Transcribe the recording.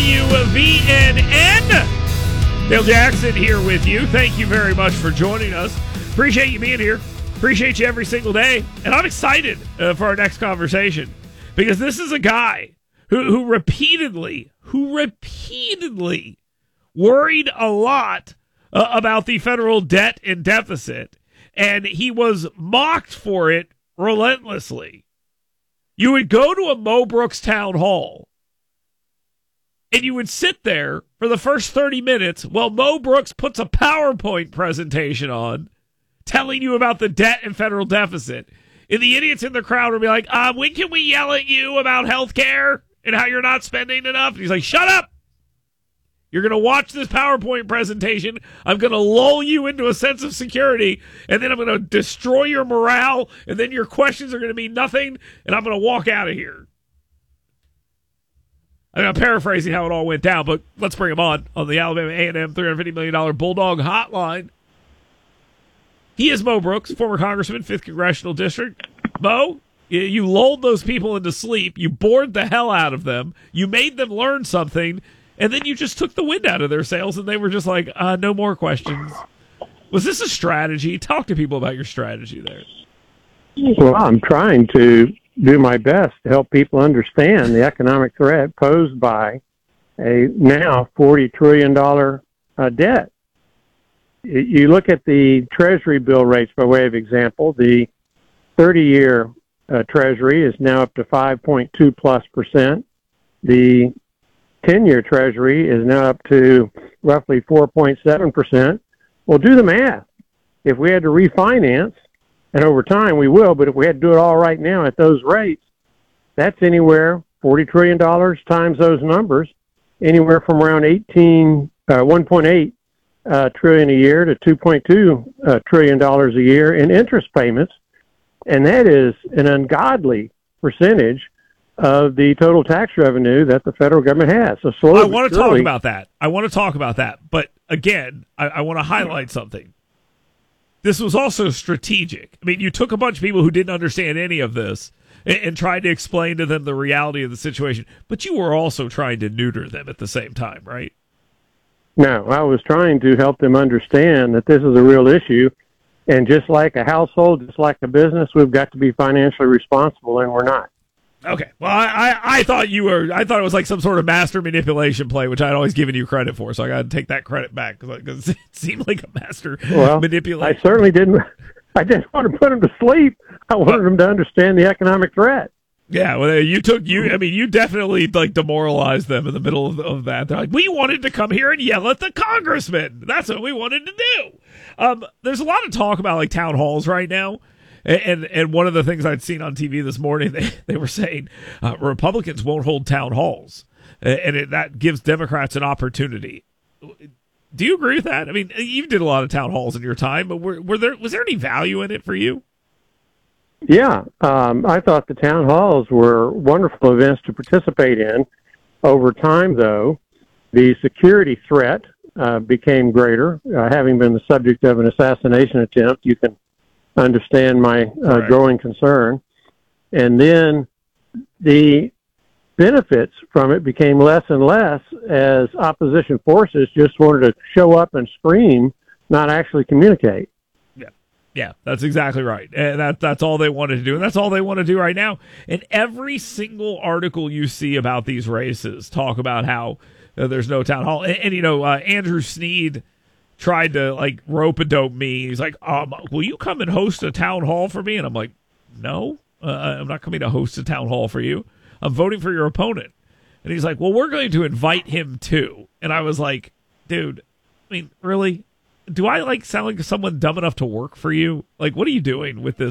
WVNN. Dale Jackson here with you. Thank you very much for joining us. Appreciate you being here. Appreciate you every single day. And I'm excited for our next conversation because this is a guy who repeatedly worried a lot about the federal debt and deficit, and he was mocked for it relentlessly. You would go to a Mo Brooks town hall, and you would sit there for the first 30 minutes while Mo Brooks puts a PowerPoint presentation on telling you about the debt and federal deficit. And the idiots in the crowd would be like, when can we yell at you about health care and how you're not spending enough? And he's like, shut up. You're going to watch this PowerPoint presentation. I'm going to lull you into a sense of security, and then I'm going to destroy your morale, and then your questions are going to mean nothing, and I'm going to walk out of here. I mean, I'm paraphrasing how it all went down, but let's bring him on the Alabama A&M $350 million Bulldog Hotline. He is Mo Brooks, former congressman, 5th Congressional District. Mo, you lulled those people into sleep. You bored the hell out of them. You made them learn something. And then you just took the wind out of their sails, and they were just like, no more questions. Was this a strategy? Talk to people about your strategy there. Well, I'm trying to do my best to help people understand the economic threat posed by a now $40 trillion debt. You look at the Treasury bill rates by way of example. The 30-year Treasury is now up to 5.2+%. The 10-year Treasury is now up to roughly 4.7%. Well, do the math. If we had to refinance, and over time we will, but if we had to do it all right now at those rates, that's anywhere, $40 trillion times those numbers, anywhere from around 1.8 trillion a year to $2.2 trillion a year in interest payments. And that is an ungodly percentage of the total tax revenue that the federal government has. So I want to talk about that. But again, I want to highlight something. This was also strategic. I mean, you took a bunch of people who didn't understand any of this and tried to explain to them the reality of the situation, but you were also trying to neuter them at the same time, right? No, I was trying to help them understand that this is a real issue. And just like a household, just like a business, we've got to be financially responsible, and we're not. Okay. Well, I thought it was like some sort of master manipulation play, which I'd always given you credit for. So I got to take that credit back because it seemed like a master manipulation. I certainly didn't. I didn't want to put them to sleep. I wanted them to understand the economic threat. Yeah. Well, you definitely like demoralized them in the middle of that. They're like, we wanted to come here and yell at the congressman. That's what we wanted to do. There's a lot of talk about like town halls right now. And one of the things I'd seen on TV this morning, they were saying Republicans won't hold town halls, and that gives Democrats an opportunity. Do you agree with that? I mean, you did a lot of town halls in your time, but was there any value in it for you? Yeah, I thought the town halls were wonderful events to participate in. Over time, though, the security threat became greater. Having been the subject of an assassination attempt, you can understand my growing concern. And then the benefits from it became less and less as opposition forces just wanted to show up and scream, not actually communicate. Yeah, that's exactly right. And that's all they wanted to do. And that's all they want to do right now. And every single article you see about these races talk about how there's no town hall. And Andrew Sneed tried to like rope-a-dope me. He's like, will you come and host a town hall for me? And I'm like, no, I'm not coming to host a town hall for you. I'm voting for your opponent. And he's like, well, we're going to invite him too. And I was like, dude, I mean, really? Do I like sound like someone dumb enough to work for you? Like, what are you doing with this?